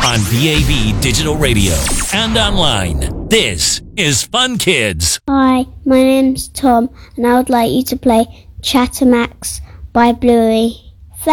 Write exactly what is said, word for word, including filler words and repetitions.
on V A B Digital Radio and online. This is Fun Kids. Hi, my name's Tom, and I would like you to play Chattermax by Bluey.